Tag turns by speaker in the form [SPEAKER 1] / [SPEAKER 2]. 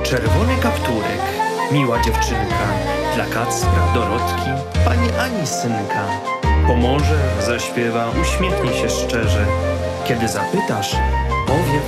[SPEAKER 1] Czerwony kapturek, miła dziewczynka, dla Kacpra, Dorotki, pani Ani synka. Pomoże, zaśpiewa, uśmiechnie się szczerze. Kiedy zapytasz, powie